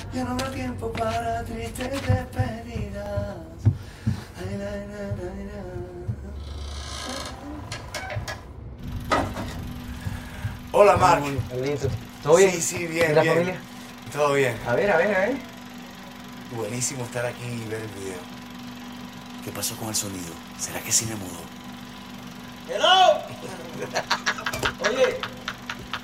Ya no habrá tiempo para tristes despedidas. Ay, la, la. Hola, Marc. Carlito. ¿Todo bien? Sí, sí, bien, ¿Y la bien. familia? Todo bien. A ver, a ver, a ver. Buenísimo estar aquí y ver el video. ¿Qué pasó con el sonido? ¿Será que sí me mudó? ¡Hello! Oye,